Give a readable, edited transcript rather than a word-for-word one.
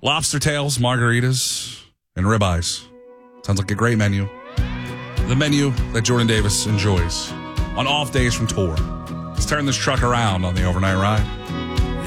Lobster tails, margaritas, and ribeyes. Sounds like a great menu. The menu that Jordan Davis enjoys on off days from tour. Let's turn this truck around on the overnight ride.